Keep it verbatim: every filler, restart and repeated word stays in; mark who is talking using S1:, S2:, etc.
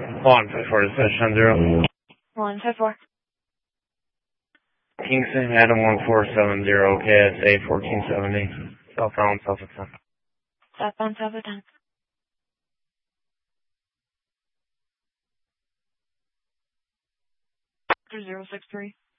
S1: One five four to session zero.
S2: One five four.
S1: Kingston, Adam one four seven zero, K S A fourteen seventy. Southbound, south of ten.
S2: Southbound, south of ten. Zero six three.